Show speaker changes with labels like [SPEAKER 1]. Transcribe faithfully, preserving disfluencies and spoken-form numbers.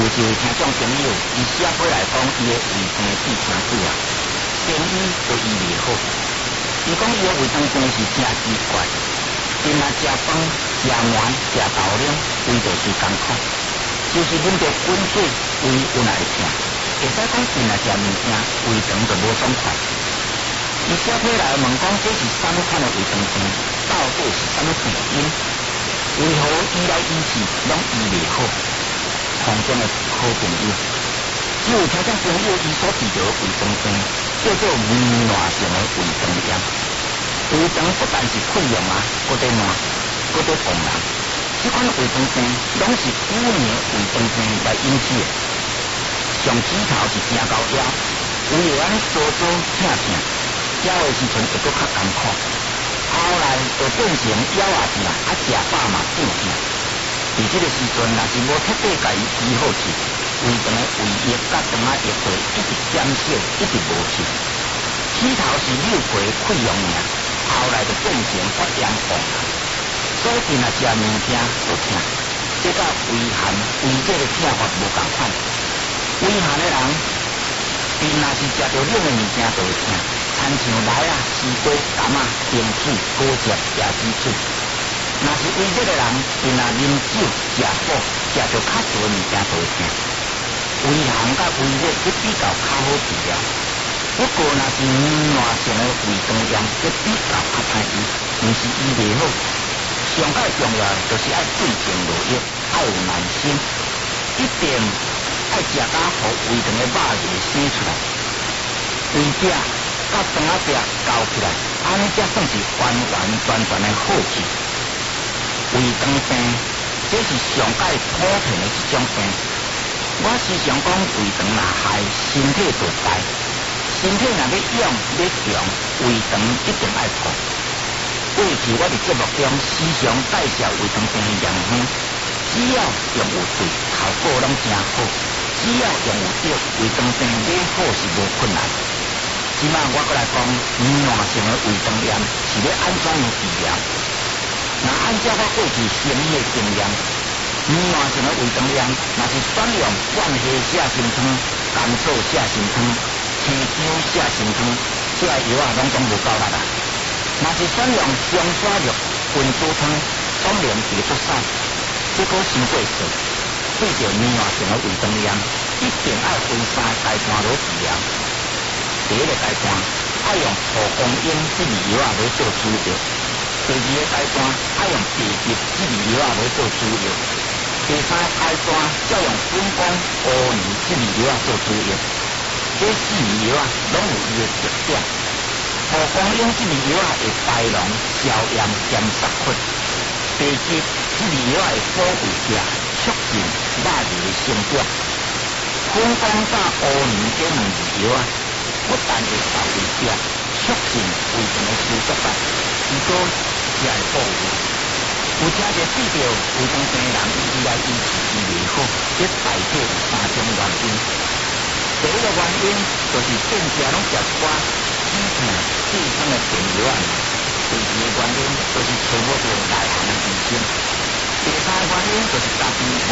[SPEAKER 1] 有一位听众朋友，伊写过来讲，伊的胃病变成水啊，中医都医袂好。伊讲伊的胃肠病是真奇怪，因若食饭、食糜、食豆奶，胃就是艰苦，就是啉着滚水，胃有来痛。会使讲因若食物件，胃肠就无爽快。伊写过来问讲，这是啥物款的胃肠病？到底是啥物病因？为何医来医去拢医袂好？空中的好朋友，只有听众朋友伊所治疗的胃肠病，叫做糜烂性的胃肠炎。胃肠不但是溃疡啊，搁得烂，搁得痛人。这款胃肠病拢是久年胃肠病来引起的。上起头是真高腰，胃会安做做痛痛，腰的时阵会搁较艰苦。后来就变成腰也痛，啊食饱嘛胀痛。伫这个时阵，若是无彻底甲伊医好去，胃肠的胃液甲肠仔液会一直减少，一直无去。起头是六回溃疡尔，后来就变成发炎痛。所以若食物件就痛，这甲胃寒、胃热的痛法无共款。胃寒的人，伊若是食着冷的物件就会痛，亲像来啊、西瓜、柑仔、冰水、果汁、椰子水。若是胃热的人，伊若啉酒、食补、食着较多的物件就会痛。胃寒甲胃热要比较较好治疗，不过若是糜烂性的胃肠炎，要比较较歹医，毋是医袂好。上界重要就是爱对症落药，爱有耐心，一定爱食甲互胃肠的肉味生出来，胃壁甲肠仔壁交起来，安尼才算是完完全全的好去。胃肠病，这是上界普遍的一种病。我时常讲，胃肠若害，身体就坏。身体若要养要强，胃肠一定爱好。过去我伫节目中时常介绍胃肠病的样品，只要用有对，效果拢真好。只要用有对，胃肠病要好是无困难。即摆我过来讲，糜烂性的胃肠炎是要安怎样治疗？那按照我过去生医的经验，糜烂性的胃肠炎，若是选用万黑泻心汤、甘草泻心汤、青姜泻心汤，这个药啊拢总无够力啊。若是选用香砂肉、菌珠汤、总连地出散，这个伤过头。对着糜烂性的胃肠炎，一定要分三阶段来治疗。第一个阶段，要用蒲公英这味药啊来做主药。第二个阶段，要用地吉这味药啊来做主药；第三个阶段，则用粉光、乌泥这味药啊做主药。这四味药啊，拢有伊的特点。蒲公英这味药啊会排脓、消炎、减杀菌；地吉这味药啊会保胃液、促进肉味的生长。粉光甲乌泥这两味药啊，不但会保胃液、促进胃肠的收缩力。如果也会保护，有真侪对着胃肠病人医来医去医袂好，这大体有三种原因。第一个原因就是变成拢食一寡止痛、治痛的病药啊。第二个原因就是找不到内行的医生。第三个原因就是家己无